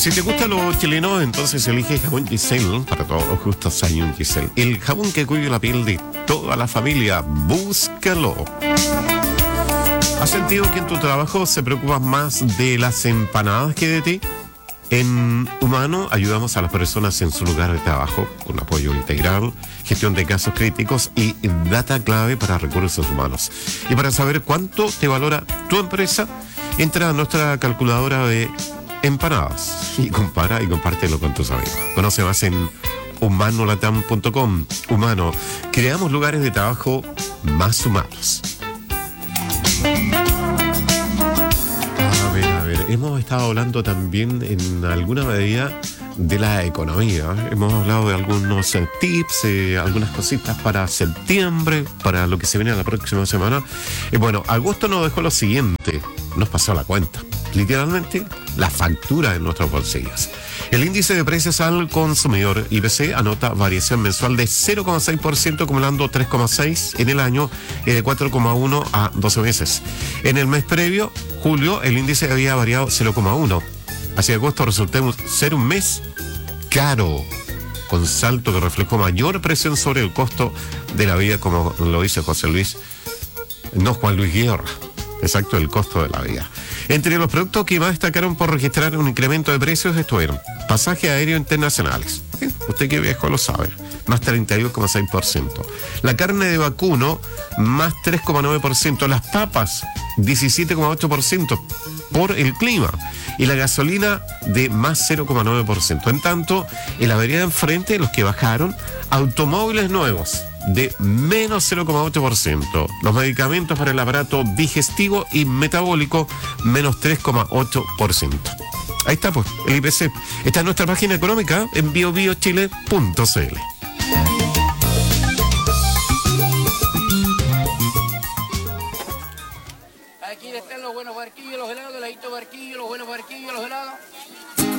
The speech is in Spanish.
Si te gusta lo chileno, entonces elige jabón Giselle. Para todos los gustos hay un Giselle. El jabón que cuida la piel de toda la familia. Búscalo. ¿Has sentido que en tu trabajo se preocupa más de las empanadas que de ti? En Humano ayudamos a las personas en su lugar de trabajo con apoyo integral, gestión de casos críticos y data clave para recursos humanos. Y para saber cuánto te valora tu empresa, entra a nuestra calculadora de empanadas y compara y compártelo con tus amigos. Conoce más en humanolatam.com. Humano, creamos lugares de trabajo más humanos. A ver, hemos estado hablando también en alguna medida de la economía. Hemos hablado de algunos tips, algunas cositas para septiembre, para lo que se viene la próxima semana. Bueno, agosto nos dejó lo siguiente, nos pasó la cuenta. Literalmente, la factura en nuestros bolsillos. El índice de precios al consumidor, IPC, anota variación mensual de 0,6%, acumulando 3,6% en el año y de 4,1% a 12 meses. En el mes previo, julio, el índice había variado 0,1%. Hacia agosto resultó ser un mes caro, con salto que reflejó mayor presión sobre el costo de la vida, como lo dice José Luis, no Juan Luis Guerra. Exacto, el costo de la vida. Entre los productos que más destacaron por registrar un incremento de precios estuvieron pasajes aéreos internacionales. Usted que viajó lo sabe, más 32,6%. La carne de vacuno, más 3,9%. Las papas, 17,8% por el clima. Y la gasolina de más 0,9%. En tanto, en la vereda enfrente, los que bajaron, automóviles nuevos, de menos 0,8%. Los medicamentos para el aparato digestivo y metabólico, menos 3,8%. Ahí está, pues, el IPC. Está en nuestra página económica en biobiochile.cl. Aquí están los buenos barquillos, los helados, el heladito barquillo, los buenos barquillos, los helados.